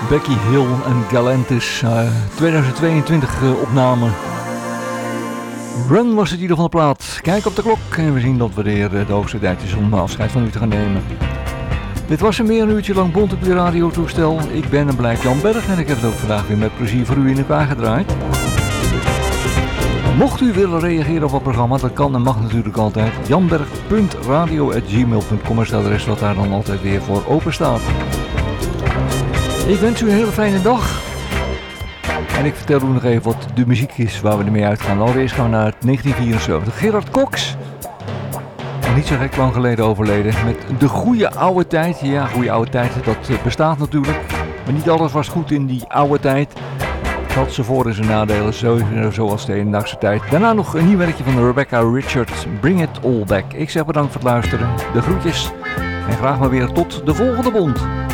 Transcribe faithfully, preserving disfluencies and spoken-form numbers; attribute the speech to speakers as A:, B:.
A: Becky Hill en Galantis, uh, tweeduizend tweeëntwintig uh, opname. Run was het ieder van de plaat. Kijk op de klok en we zien dat we weer uh, de hoogste tijd is om afscheid van u te gaan nemen. Dit was een meer een uurtje lang bont op je radiotoestel. Ik ben en blijf Jan Berg en ik heb het ook vandaag weer met plezier voor u in elkaar gedraaid. Mocht u willen reageren op het programma, dat kan en mag natuurlijk altijd. janberg punt radio at gmail punt com is het adres wat daar dan altijd weer voor open staat. Ik wens u een hele fijne dag. En ik vertel u nog even wat de muziek is waar we ermee uitgaan. Allereerst gaan we naar negentien vierenzeventig. Gerard Cox. Niet zo gek lang geleden overleden. Met de goede oude tijd. Ja, goede oude tijd, dat bestaat natuurlijk. Maar niet alles was goed in die oude tijd. Het had zijn voor- en zijn nadelen, zoals de hedendaagse tijd. Daarna nog een nieuw werkje van Rebecca Richards. Bring It All Back. Ik zeg bedankt voor het luisteren. De groetjes. En graag maar weer tot de volgende bond.